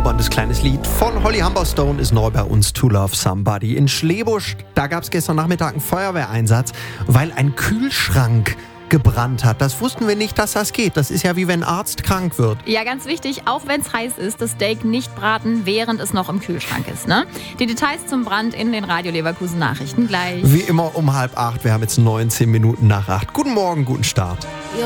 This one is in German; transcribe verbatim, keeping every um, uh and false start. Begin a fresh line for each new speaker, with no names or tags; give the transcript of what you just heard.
bezauberndes kleines Lied von Holly Humberstone ist neu bei uns, To Love Somebody. In Schlebusch, da gab es gestern Nachmittag einen Feuerwehreinsatz, weil ein Kühlschrank gebrannt hat. Das wussten wir nicht, dass das geht. Das ist ja wie wenn ein Arzt krank wird.
Ja, ganz wichtig, auch wenn es heiß ist, das Steak nicht braten, während es noch im Kühlschrank ist. Ne? Die Details zum Brand in den Radio Leverkusen Nachrichten gleich.
Wie immer um halb acht. Wir haben jetzt neunzehn Minuten nach acht. Guten Morgen, guten Start.